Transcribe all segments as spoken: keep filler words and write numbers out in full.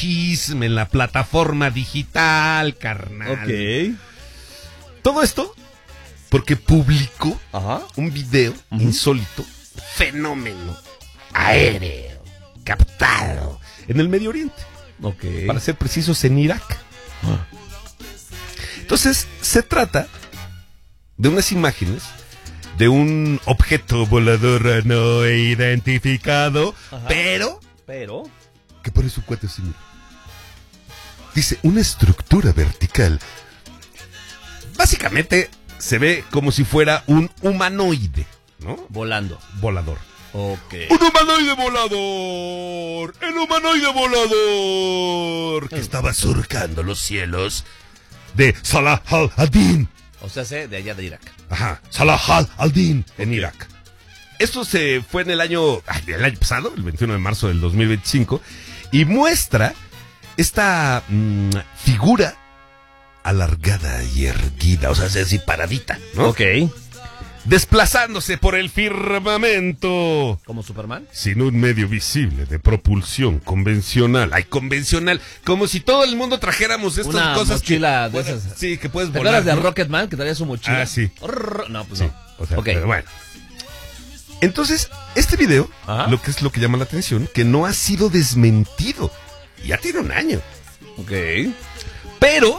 chisme en la plataforma digital, carnal. Ok. Todo esto porque publicó Ajá. un video uh-huh. insólito, fenómeno aéreo, captado en el Medio Oriente. Ok. Para ser precisos, en Irak. Ah. Entonces, se trata de unas imágenes de un objeto volador no identificado, Ajá. pero... Pero... que pone su cuate así, mira. Dice, una estructura vertical. Básicamente, se ve como si fuera un humanoide, ¿no? Volando. Volador. Ok. ¡Un humanoide volador! ¡El humanoide volador! Que estaba surcando los cielos de Salah al-Adin. O sea, sé de allá de Irak. Ajá, Salah al-Adin en okay. Irak. Esto se fue en el año, ay, el año pasado, el veintiuno de marzo del dos mil veinticinco, y muestra esta mmm, figura alargada y erguida, o sea, así paradita, ¿no? Ok. Desplazándose por el firmamento. ¿Como Superman? Sin un medio visible de propulsión convencional. Ay, convencional. Como si todo el mundo trajéramos estas Una cosas. mochila que, de bueno, esas. Sí, que puedes ¿Te volar. ¿Te acuerdas de ¿no? Rocketman que traía su mochila? Ah, sí. No, pues sí. no. O sea, okay. pero bueno. Entonces, este video, Ajá. lo que es lo que llama la atención, que no ha sido desmentido. Ya tiene un año. Ok. Pero,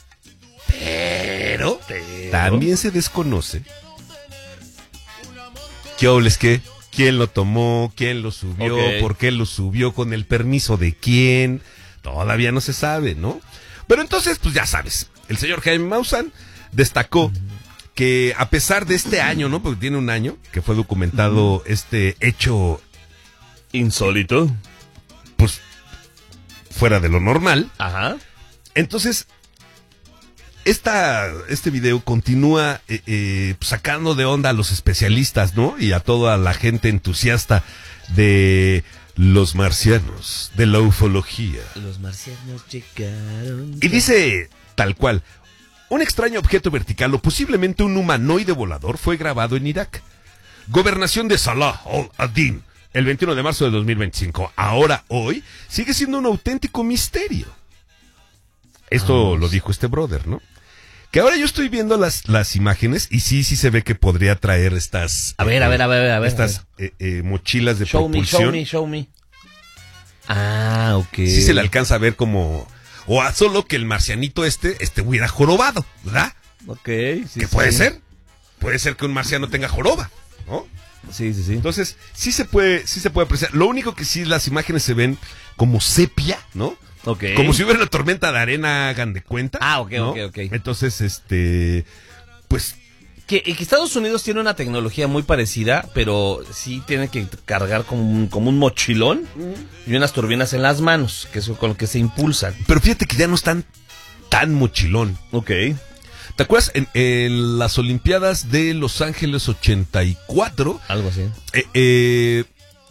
pero, pero también se desconoce qué obles qué, quién lo tomó, quién lo subió, okay. por qué lo subió, con el permiso de quién. Todavía no se sabe, ¿no? Pero entonces, pues ya sabes, el señor Jaime Maussan destacó uh-huh. que a pesar de este año, ¿no? Porque tiene un año que fue documentado uh-huh. este hecho insólito, pues fuera de lo normal. Ajá. Entonces, esta, este video continúa eh, eh, sacando de onda a los especialistas, ¿no? Y a toda la gente entusiasta de los marcianos, de la ufología. Los marcianos llegaron. Y dice tal cual: un extraño objeto vertical o posiblemente un humanoide volador fue grabado en Irak. Gobernación de Salah al-Adin, el veintiuno de marzo de dos mil veinticinco. Ahora, hoy, sigue siendo un auténtico misterio. Esto ah, lo dijo este brother, ¿no? Que ahora yo estoy viendo las, las imágenes y sí, sí se ve que podría traer estas... A ver, eh, a ver, a ver, a ver. Estas a ver. Eh, eh, mochilas de show propulsión. Me, show me, show me. Ah, ok. Sí se le alcanza a ver como... O a solo que el marcianito este, este hubiera jorobado, ¿verdad? Ok. Sí, que sí. puede ser. Puede ser que un marciano tenga joroba, ¿no? Sí, sí, sí. Entonces, sí se puede, sí se puede apreciar. Lo único que sí, las imágenes se ven como sepia, ¿no? Okay. Como si hubiera una tormenta de arena, hagan de cuenta. Ah, ok, ¿no? ok, ok. Entonces, este, pues... Que, que Estados Unidos tiene una tecnología muy parecida, pero sí tiene que cargar como un, como un mochilón mm. y unas turbinas en las manos, que es con lo que se impulsan. Pero fíjate que ya no están tan mochilón. Ok. ¿Te acuerdas? En, en las Olimpiadas de Los Ángeles ochenta y cuatro. Algo así. Eh, eh,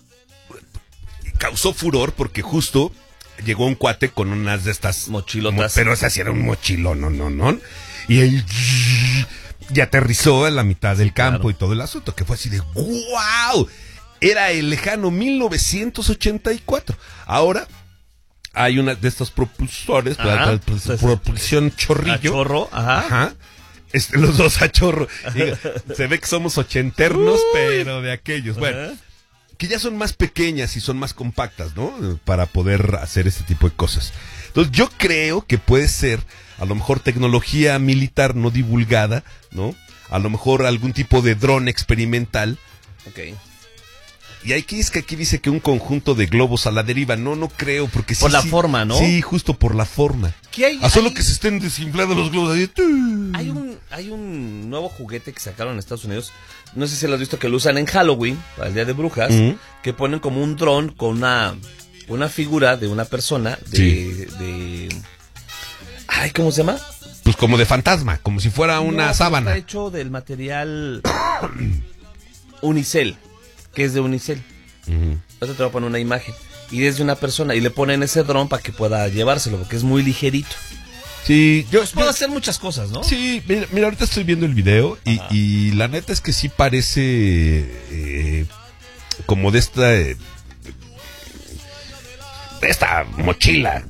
causó furor porque justo... llegó un cuate con unas de estas mochilotas. Pero esa sí era un mochilón, no, no, no. Y él y aterrizó en la mitad del sí, campo claro. y todo el asunto, que fue así de ¡guau! Era el lejano mil novecientos ochenta y cuatro. Ahora hay una de estos propulsores, ajá, pues, propulsión chorrillo. A chorro, ajá. Ajá. Este, los dos a chorro. Diga, se ve que somos ochenternos, Uy. pero de aquellos. Bueno. Ajá. Que ya son más pequeñas y son más compactas, ¿no? Para poder hacer este tipo de cosas. Entonces yo creo que puede ser, a lo mejor, tecnología militar no divulgada, ¿no? A lo mejor algún tipo de dron experimental. Ok. Y aquí es que aquí dice que un conjunto de globos a la deriva. No, no creo, porque sí. Por la sí, forma, ¿no? Sí, justo por la forma. ¿Qué hay? A solo hay... que se estén desinflando los globos. Ahí. Hay un, hay un nuevo juguete que sacaron en Estados Unidos. No sé si lo has visto, que lo usan en Halloween, para el Día de Brujas, uh-huh. que ponen como un dron con una, una figura de una persona de, sí. de... Ay, ¿cómo se llama? Pues como de fantasma, como si fuera una no, sábana. Está hecho del material Unicel, que es de Unicel. Uh-huh. Entonces te voy a poner una imagen. Y es de una persona, y le ponen ese dron para que pueda llevárselo, porque es muy ligerito. Sí, yo pues puedo hacer muchas cosas, ¿no? Sí, mira, mira ahorita estoy viendo el video y, y la neta es que sí parece eh, como de esta eh, de esta mochila